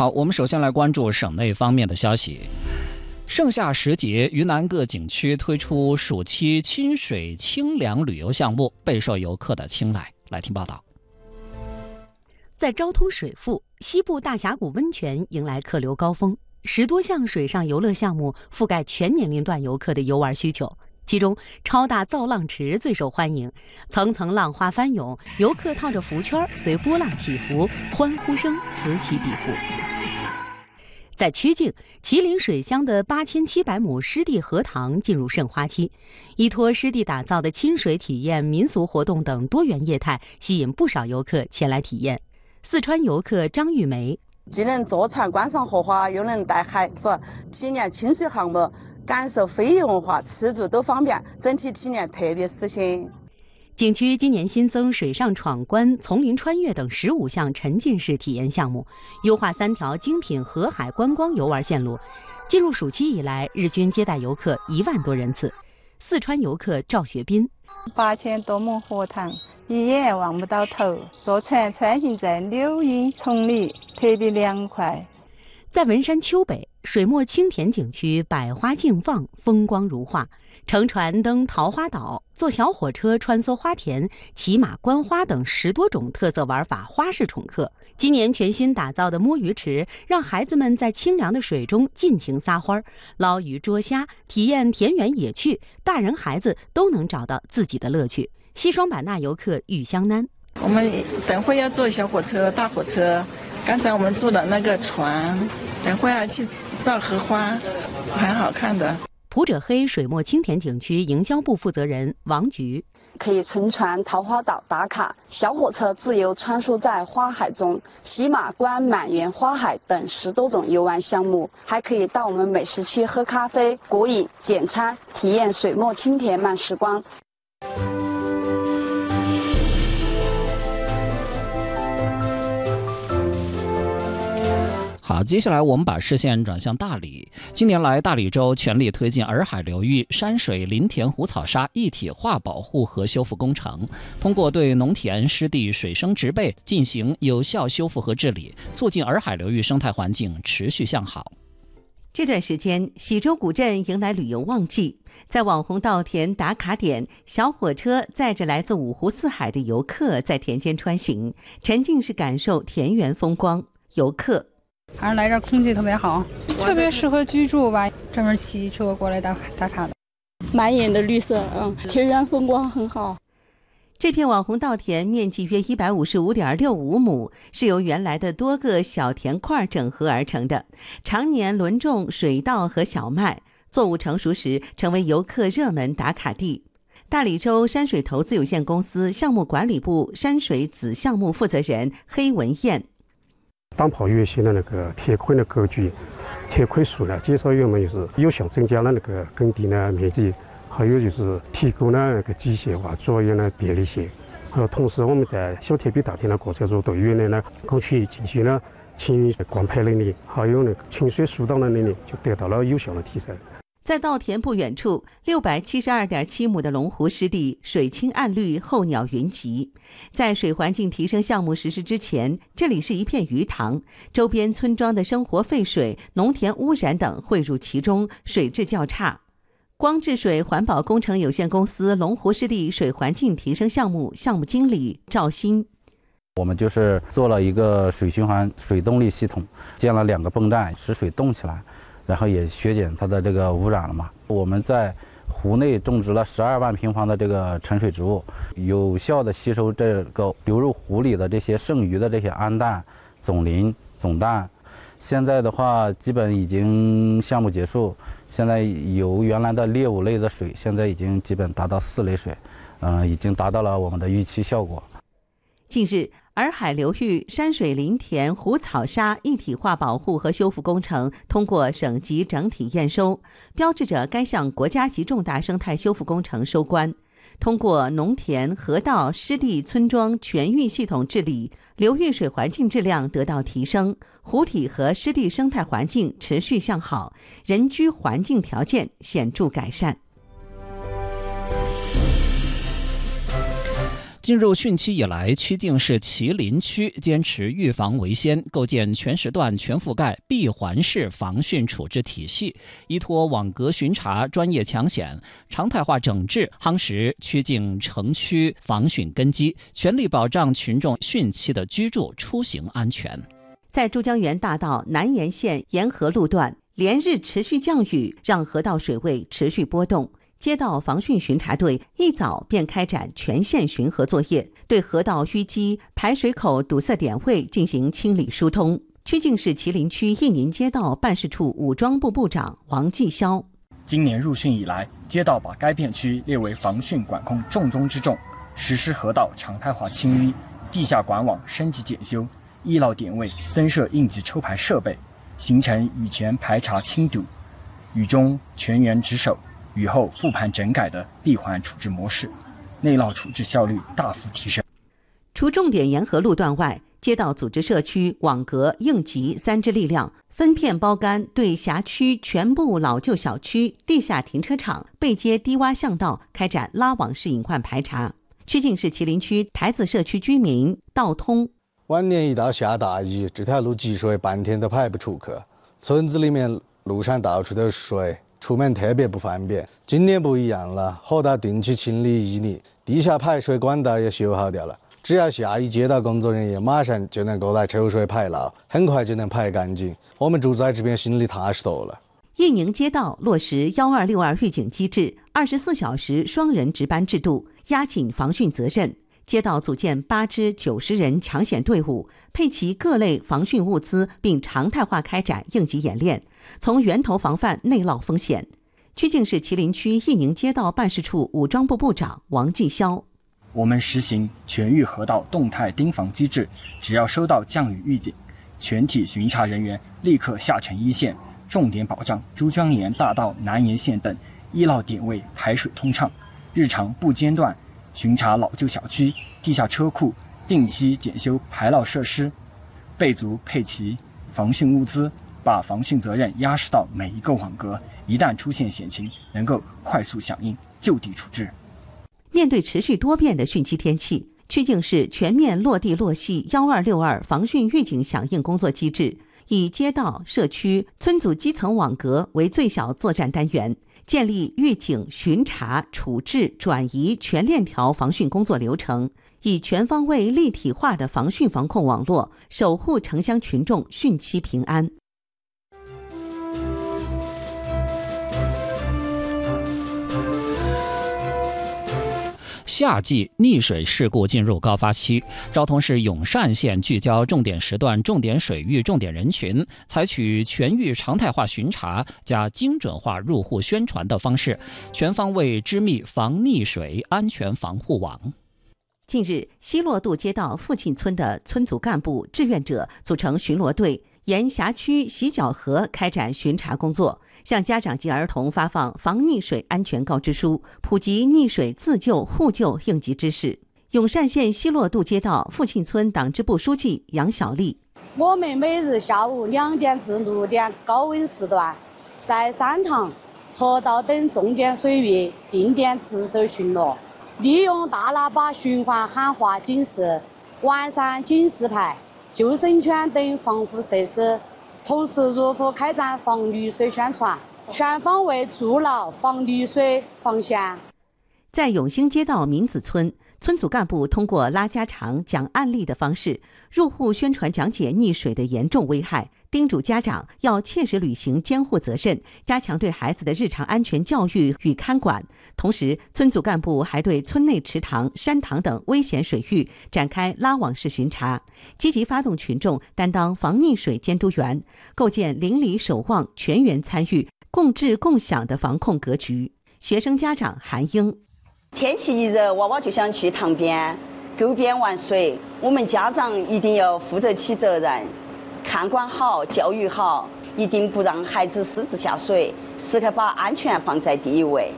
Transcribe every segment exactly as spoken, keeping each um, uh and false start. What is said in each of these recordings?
好，我们首先来关注省内方面的消息。盛夏时节，云南各景区推出暑期亲水清凉旅游项目，备受游客的青睐。来听报道。 在昭通水腹，西部大峡谷温泉迎来客流高峰，十多项水上游乐项目覆盖全年龄段游客的游玩需求。其中，超大造浪池最受欢迎，层层浪花翻涌，游客套着浮圈随波浪起伏，欢呼声此起彼伏。在曲靖，麒麟水乡的八千七百亩湿地荷塘进入盛花期，依托湿地打造的亲水体验、民俗活动等多元业态，吸引不少游客前来体验。四川游客张玉梅， 既能坐船观赏荷花，又能带孩子体验亲水项目，感受非遗文化，吃住都方便，整体体验特别舒心。 景区今年新增水上闯关、丛林穿越等十五项沉浸式体验项目，优化三条精品河海观光游玩线路。进入暑期以来，日均接待游客一万多人次。四川游客赵学斌， 八千多亩荷塘，一眼望不到头，坐船穿行在柳荫丛里，特别凉快。 在文山丘北，水墨青田景区百花竞放，风光如画。乘船登桃花岛，坐小火车穿梭花田，骑马观花等十多种特色玩法花式宠客。今年全新打造的摸鱼池，让孩子们在清凉的水中尽情撒欢，捞鱼捉虾，体验田园野趣，大人孩子都能找到自己的乐趣。西双版纳游客玉香楠， 我们等会要坐小火车、大火车，刚才我们坐的那个船，等会要去照荷花，很好看的。 普者黑水墨青田景区营销部负责人王菊， 可以乘船桃花岛打卡，小火车自由穿梭在花海中，骑马观满园花海等十多种游玩项目，还可以到我们美食区喝咖啡、果饮、简餐，体验水墨青田慢时光。 好，接下来我们把视线转向大理。近年来，大理州全力推进洱海流域山水林田湖草沙一体化保护和修复工程，通过对农田湿地水生植被进行有效修复和治理，促进洱海流域生态环境持续向好。 这段时间，喜洲古镇迎来旅游旺季，在网红稻田打卡点，小火车载着来自五湖四海的游客在田间穿行，沉浸式感受田园风光。游客反正来这儿空气特别好，特别适合居住吧，专门骑车过来打打卡的。 满眼的绿色，嗯，田园风光很好。 这片网红稻田面积约一百五十五点六五亩，是由原来的多个小田块整合而成的，常年轮种水稻和小麦，作物成熟时成为游客热门打卡地。大理州山水投资有限公司项目管理部山水子项目负责人黑文燕。 当跑越线的那个铁块的格局，铁块数呢，介绍员们就是有效增加了那个耕地的面积，还有就是提高了那个机械化作业的便利性。还有同时我们在小铁皮打田的过程中，对于呢工区进行了清灌排能力，还有那个清水疏导的能力，就得到了有效的提升。 在稻田不远处，六百七十二点七亩的龙湖湿地，水清岸绿，候鸟云集。在水环境提升项目实施之前，这里是一片鱼塘，周边村庄的生活废水、农田污染等汇入其中，水质较差。光治水环保工程有限公司龙湖湿地水环境提升项目项目经理赵鑫。 我们就是做了一个水循环水动力系统，建了两个泵站，使水动起来，然后也削减它的这个污染了嘛。我们在湖内种植了十二万平方的这个沉水植物，有效的吸收这个流入湖里的这些剩余的这些氨氮、总磷、总氮。现在的话，基本已经项目结束，现在由原来的劣五类的水，现在已经基本达到四类水，嗯、呃，已经达到了我们的预期效果。 近日，洱海流域山水林田湖草沙一体化保护和修复工程通过省级整体验收，标志着该项国家级重大生态修复工程收官。通过农田、河道、湿地、村庄全域系统治理，流域水环境质量得到提升，湖体和湿地生态环境持续向好，人居环境条件显著改善。 进入汛期以来，曲靖市麒麟区坚持预防为先，构建全时段全覆盖闭环式防汛处置体系，依托网格巡查、专业抢险、常态化整治，夯实曲靖城区防汛根基，全力保障群众汛期的居住出行安全。 在珠江源大道南沿线沿河路段，连日持续降雨让河道水位持续波动。街道防汛巡查队一早便开展全线巡河作业，对河道淤积、排水口堵塞点位进行清理疏通。曲靖市麒麟区义宁街道办事处武装部部长王继霄： 今年入汛以来，街道把该片区列为防汛管控重中之重，实施河道常态化清淤、地下管网升级检修、易涝点位增设应急抽排设备，形成雨前排查清堵、雨中全员值守、雨后复盘整改的闭环处置模式，内涝处置效率大幅提升。 除重点沿河路段外，街道组织社区、网格、应急三支力量，分片包干，对辖区全部老旧小区、地下停车场、背街低洼巷道开展拉网式隐患排查。曲靖市麒麟区台子社区居民道通： 往年一到下大雨，这条路积水半天都排不出去，村子里面路上到处都是水，出门特别不方便。今年不一样了，河道定期清理淤泥，地下排水管道也修好掉了。只要下一街道工作人员马上就能够来抽水排涝，很快就能排干净。我们住在这边心里踏实多了。 义宁街道落实幺二六二预警机制，二十四小时双人值班制度，压紧防汛责任。街道组建八支九十人抢险队伍，配齐各类防汛物资，并常态化开展应急演练，从源头防范内涝风险。曲靖市麒麟区义宁街道办事处武装部部长王继霄： 我们实行全域河道动态盯防机制，只要收到降雨预警，全体巡查人员立刻下沉一线，重点保障珠江沿大道南沿线等易涝点位排水通畅，日常不间断巡查老旧小区、地下车库，定期检修排涝设施，备足配齐防汛物资，把防汛责任压实到每一个网格，一旦出现险情，能够快速响应，就地处置。 面对持续多变的汛期天气，曲靖市全面落地落细幺二六二防汛预警响应工作机制，以街道、社区、村组基层网格为最小作战单元，建立预警、巡查、处置、转移全链条防汛工作流程，以全方位立体化的防汛防控网络，守护城乡群众汛期平安。 夏季溺水事故进入高发期，昭通市永善县聚焦重点时段、重点水域、重点人群，采取全域常态化巡查加精准化入户宣传的方式，全方位织密防溺水安全防护网。 近日，西洛渡街道富庆村的村组干部、志愿者组成巡逻队，沿辖区洗脚河开展巡查工作，向家长及儿童发放防溺水安全告知书，普及溺水自救互救应急知识。永善县西洛渡街道富庆村党支部书记杨小丽： 我们每日下午两点至六点高温时段，在山塘、河道等重点水域定点值守巡逻，利用大喇叭循环喊话警示，完善警示牌、救生圈等防护设施，同时入户开展防溺水宣传，全方位筑牢防溺水防线。 在永兴街道民子村，村组干部通过拉家常、讲案例的方式，入户宣传讲解溺水的严重危害，叮嘱家长要切实履行监护责任，加强对孩子的日常安全教育与看管。同时，村组干部还对村内池塘、山塘等危险水域展开拉网式巡查，积极发动群众担当防溺水监督员，构建邻里守望、全员参与、共治共享的防控格局。学生家长韩英： 天气一热，娃娃就想去塘边、沟边玩水，我们家长一定要负责起责任，看管好、教育好，一定不让孩子私自下水，时刻把安全放在第一位。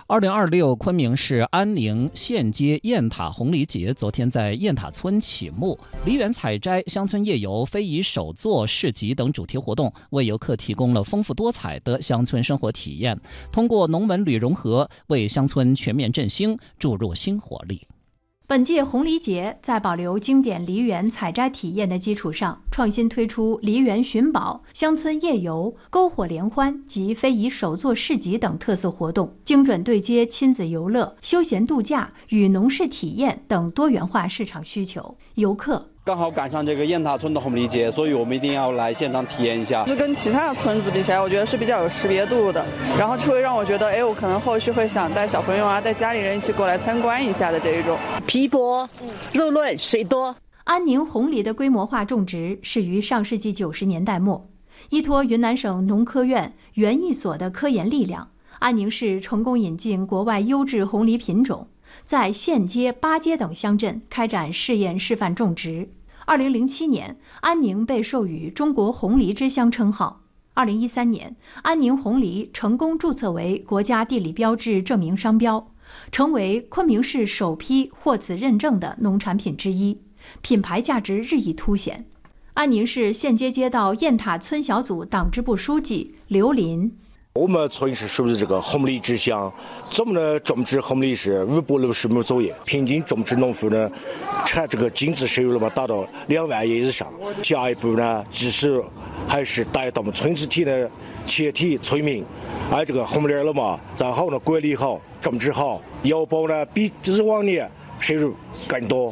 二零二六昆明市安宁县街雁塔红梨节昨天在雁塔村启幕，梨园采摘、乡村夜游、非遗手作市集等主题活动为游客提供了丰富多彩的乡村生活体验，通过农文旅融合，为乡村全面振兴注入新活力。 本届红梨节在保留经典梨园采摘体验的基础上，创新推出梨园寻宝、乡村夜游、篝火联欢及非遗手作市集等特色活动，精准对接亲子游乐、休闲度假与农事体验等多元化市场需求。游客刚好赶上这个雁塔村的红梨节，所以我们一定要来现场体验一下。 是跟其他的村子比起来，我觉得是比较有识别度的，然后就会让我觉得，哎，我可能后续会想带小朋友啊，带家里人一起过来参观一下的这一种。 皮多、肉嫩、水多。 安宁红梨的规模化种植始于上世纪九十年代末，依托云南省农科院园艺所的科研力量，安宁市成功引进国外优质红梨品种，在县街、八街等乡镇开展试验示范种植。二零零七年，安宁被授予中国红梨之乡称号。二零一三年，安宁红梨成功注册为国家地理标志证明商标，成为昆明市首批获此认证的农产品之一，品牌价值日益凸显。安宁市县街街道雁塔村小组党支部书记刘林。 我们村是属于这个红梨之乡，咱们的种植红梨是五百六十亩左右，平均种植农户呢，产这个经济收入嘛达到两万元以上。下一步呢，其实还是带动我们村子体的全体村民，哎，这个红梨了嘛，然后呢管理好、种植好，要保呢比以往年收入更多。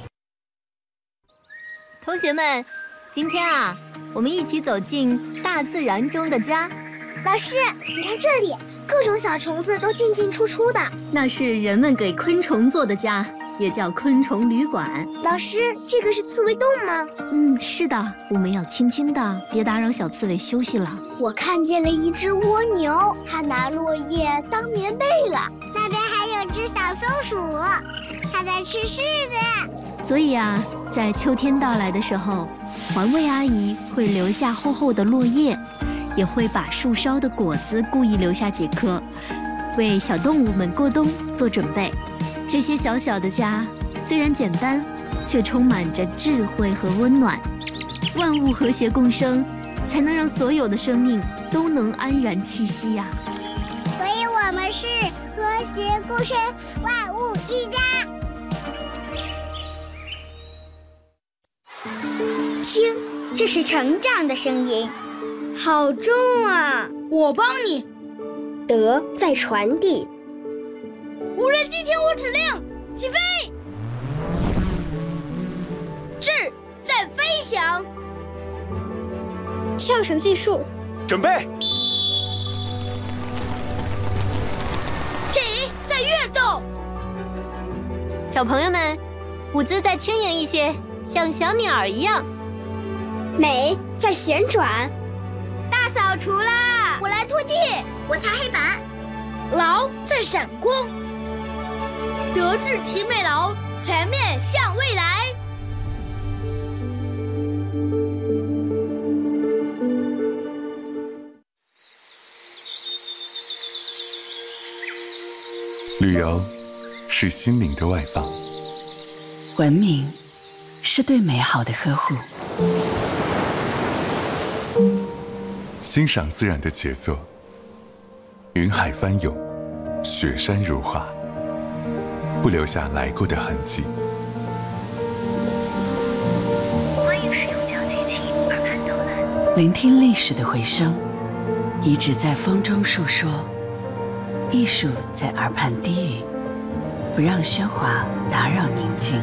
同学们，今天啊，我们一起走进大自然中的家。 老师，你看这里，各种小虫子都进进出出的。 那是人们给昆虫做的家，也叫昆虫旅馆。 老师，这个是刺猬洞吗？ 嗯，是的，我们要轻轻的，别打扰小刺猬休息了。 我看见了一只蜗牛，它拿落叶当棉被了。那边还有只小松鼠，它在吃柿子。 所以啊，在秋天到来的时候，环卫阿姨会留下厚厚的落叶，也会把树梢的果子故意留下几颗，为小动物们过冬做准备。这些小小的家虽然简单，却充满着智慧和温暖。万物和谐共生，才能让所有的生命都能安然栖息呀、啊。 所以我们是和谐共生，万物一家。听，这是成长的声音。好重啊！ 我帮你。 德在传递。 无人机听我指令，起飞。智在飞翔。 跳绳技术。 准备。 体在跃动。 小朋友们，舞姿再轻盈一些，像小鸟一样。 美在旋转。 大扫除啦！ 我来拖地，我擦黑板。 劳在闪光。德智体美劳，全面向未来。 旅游是心灵的外放， 文明是对美好的呵护。 欣赏自然的杰作，云海翻涌，雪山如画，不留下来过的痕迹。 欢迎使用脚机器耳畔导览，聆听历史的回声，遗址在风中述说，艺术在耳畔低语，不让喧哗打扰宁静，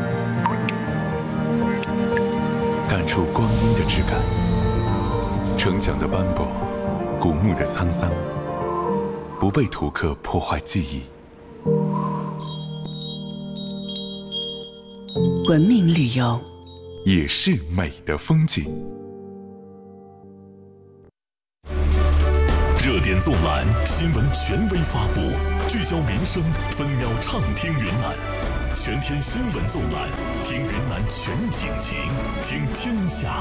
感触光阴的质感。城墙的斑驳，古墓的沧桑，不被图刻破坏记忆。 文明旅游也是美的风景。 热点纵览，新闻权威发布，聚焦民生，分秒畅听云南。全天新闻纵览，听云南全景情，听天下